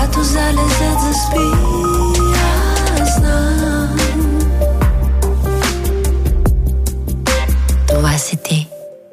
когато залезят заспи, аз знам. Това си ти.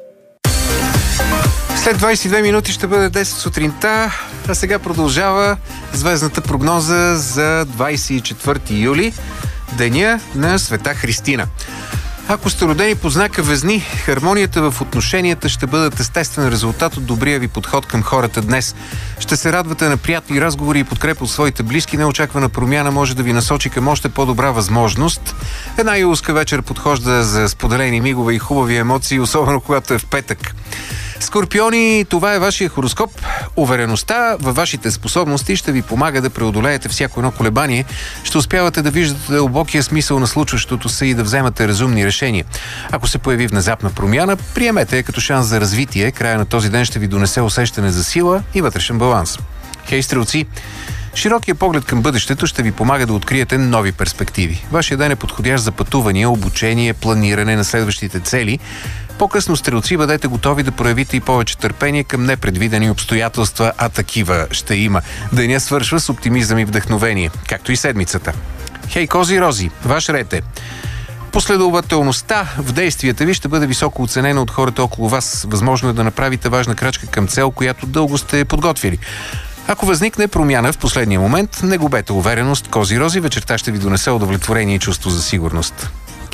След 22 минути ще бъде 10 сутринта, а сега продължава звездната прогноза за 24 юли, деня на Света Христина. Ако сте родени по знака Везни, хармонията в отношенията ще бъдат естествен резултат от добрия ви подход към хората днес. Ще се радвате на приятни разговори и подкрепа от своите близки. Неочаквана промяна може да ви насочи към още по-добра възможност. Една юлска вечер подхожда за споделени мигове и хубави емоции, особено когато е в петък. Скорпиони, това е вашия хороскоп. Увереността във вашите способности ще ви помага да преодолеете всяко едно колебание. Ще успявате да виждате дълбокия смисъл на случващото се и да вземате разумни решения. Ако се появи внезапна промяна, приемете я като шанс за развитие. Края на този ден ще ви донесе усещане за сила и вътрешен баланс. Хей, стрелци! Широкият поглед към бъдещето ще ви помага да откриете нови перспективи. Вашия ден е подходящ за пътувания, обучение, планиране на следващите цели. По-късно, стрелци, бъдете готови да проявите и повече търпение към непредвидени обстоятелства, а такива ще има. Деня свършва с оптимизъм и вдъхновение, както и седмицата. Хей, кози рози, ваш ред е. Последователността в действията ви ще бъде високо оценена от хората около вас. Възможно е да направите важна крачка към цел, която дълго сте подготвили. Ако възникне промяна в последния момент, не губете увереност. Кози рози, вечерта ще ви донесе удовлетворение и чувство за сигурност.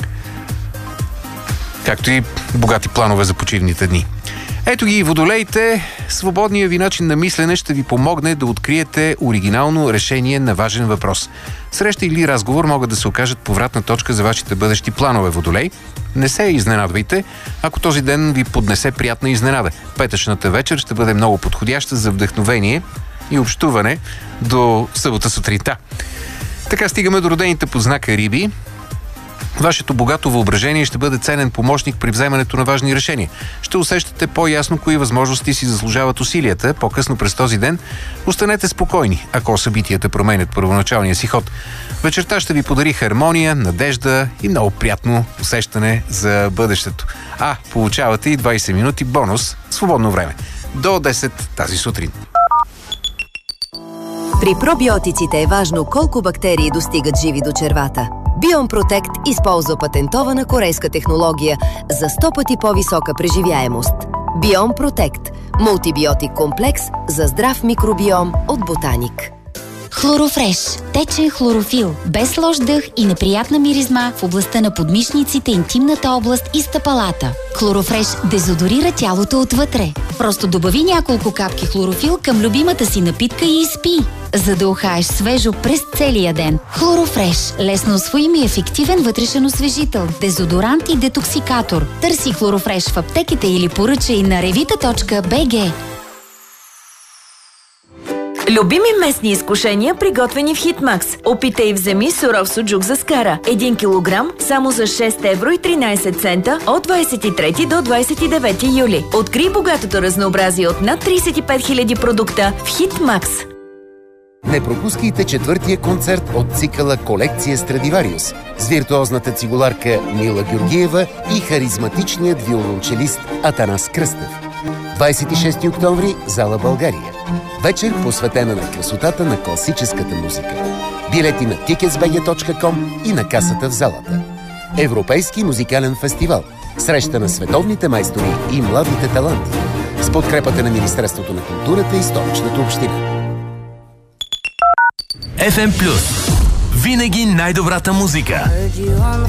Както и богати планове за почивните дни. Ето ги и водолеите. Свободният ви начин на мислене ще ви помогне да откриете оригинално решение на важен въпрос. Среща или разговор могат да се окажат повратна точка за вашите бъдещи планове, водолей. Не се изненадвайте, ако този ден ви поднесе приятна изненада. Петъчната вечер ще бъде много подходяща за вдъхновение и общуване до събота сутринта. Така стигаме до родените под знака Риби. Вашето богато въображение ще бъде ценен помощник при вземането на важни решения. Ще усещате по-ясно кои възможности си заслужават усилията. По-късно през този ден останете спокойни, ако събитията променят първоначалния си ход. Вечерта ще ви подари хармония, надежда и много приятно усещане за бъдещето. Получавате и 20 минути бонус свободно време. До 10 тази сутрин. При пробиотиците е важно колко бактерии достигат живи до червата. Биом Протект използва патентована корейска технология за 100 пъти по-висока преживяемост. Биом Протект – мултибиотик комплекс за здрав микробиом от Ботаник. Хлорофреш – течен хлорофил, без лош дъх и неприятна миризма в областта на подмишниците, интимната област и стъпалата. Хлорофреш дезодорира тялото отвътре. Просто добави няколко капки хлорофил към любимата си напитка и изпи, за да ухаеш свежо през целия ден. Хлорофреш – лесно усвоим и ефективен вътрешен освежител, дезодорант и детоксикатор. Търси Хлорофреш в аптеките или поръчай на revita.bg. Любими местни изкушения, приготвени в Хитмакс. Опитай и вземи суров суджук за скара. 1 килограм само за 6 евро и 13 цента от 23 до 29 юли. Открий богатото разнообразие от над 35 000 продукта в Хитмакс. Не пропускайте четвъртия концерт от цикъла Колекция Страдивариус с виртуозната цигуларка Мила Георгиева и харизматичният виолончелист Атанас Кръстев. 26 октомври, зала България. Вечер посветена на красотата на класическата музика. Билети на ticketsbg.com и на касата в залата. Европейски музикален фестивал. Среща на световните майстори и младите таланти. С подкрепата на Министерството на културата и Столичната община. FM Plus. Винаги най-добрата музика.